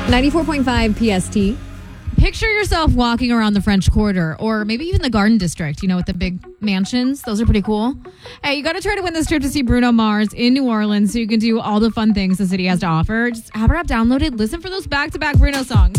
94.5 PST. Picture yourself walking around the French Quarter or maybe even the Garden District, with the big mansions. Those are pretty cool. Hey, you got to try to win this trip to see Bruno Mars in New Orleans so you can do all the fun things the city has to offer. Just have our app downloaded. Listen for those back-to-back Bruno songs.